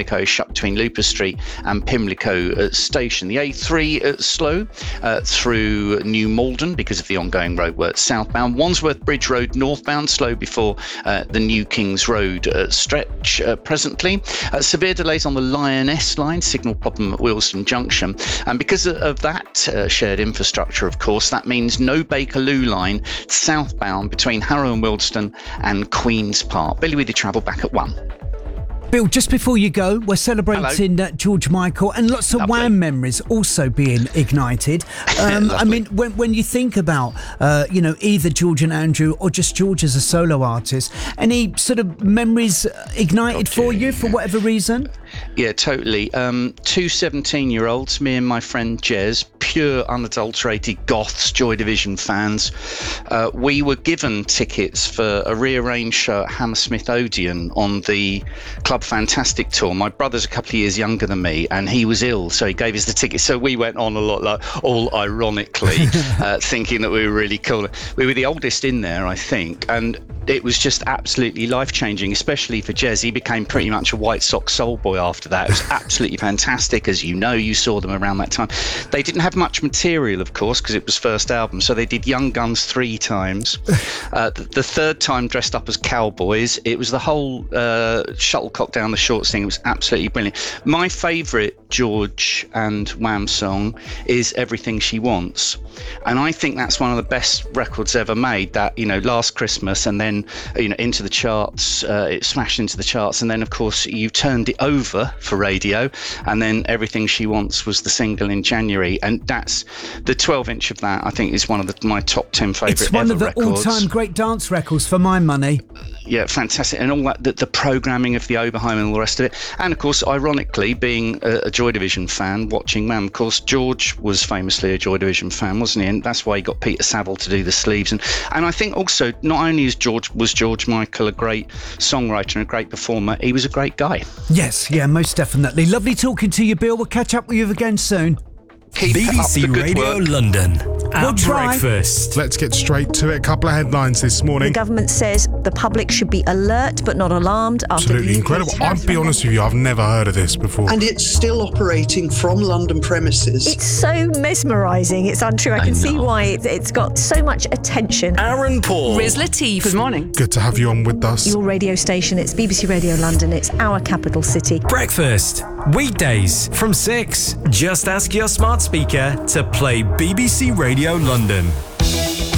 Pimlico is shut between Looper Street and Pimlico Station. The A3 slow through New Malden because of the ongoing roadworks southbound. Wandsworth Bridge Road northbound slow before the New Kings Road stretch presently. Severe delays on the Lioness line, signal problem at Willesden Junction. And because of that shared infrastructure, of course, that means no Bakerloo line southbound between Harrow and Willesden and Queen's Park. Billy with your travel back at 1. Bill, just before you go, we're celebrating George Michael and lots of Wham memories also being ignited. I mean, when you think about, either George and Andrew or just George as a solo artist, any sort of memories ignited for you for whatever reason? Yeah, totally. Two 17-year-olds, me and my friend Jez, pure unadulterated goths, Joy Division fans. We were given tickets for a rearranged show at Hammersmith Odeon on the Club Fantastic tour. My brother's a couple of years younger than me and he was ill, so he gave us the tickets. So we went on a lot, like, all ironically, thinking that we were really cool. We were the oldest in there, I think, and it was just absolutely life-changing, especially for Jez. He became pretty much a White Sox soul boy after that. It was absolutely fantastic. As you know, you saw them around that time. They didn't have much material, of course, because it was first album, so they did Young Guns 3 times. The third time dressed up as cowboys. It was the whole shuttlecock down the shorts thing. It was absolutely brilliant. My favourite George and Wham song is Everything She Wants, and I think that's one of the best records ever made. That, Last Christmas, and then into the charts, it smashed into the charts, and then of course you turned it over for radio, and then Everything She Wants was the single in January, and that's the 12-inch of that. I think is one of my top 10 favourite. It's one of the records. all-time great dance records for my money. Yeah, fantastic, and all that, the programming of the Oberheim and all the rest of it, and of course, ironically, being a Joy Division fan, watching Wham. Of course, George was famously a Joy Division fan, wasn't he? And that's why he got Peter Saville to do the sleeves, and I think also not only was George Michael a great songwriter and a great performer, he was a great guy. Yes, yeah, most definitely. Lovely talking to you, Bill. We'll catch up with you again soon. Keep BBC up the Radio good work. London at We'll try. breakfast. Let's get straight to it. A couple of headlines this morning. The government says the public should be alert but not alarmed after Absolutely incredible. I'll be honest with you, I've never heard of this before. And it's still operating from London premises. It's so mesmerising. It's untrue. I can see why it's got so much attention. Aaron Paul. Riz Latif. Good morning. Good to have you on with us. Your radio station, it's BBC Radio London. It's our capital city. Breakfast. Weekdays from 6. Just ask your smart speaker to play BBC Radio London.